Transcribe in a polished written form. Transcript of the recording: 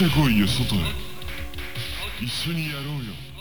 てこいよ外へ。一緒にやろうよ。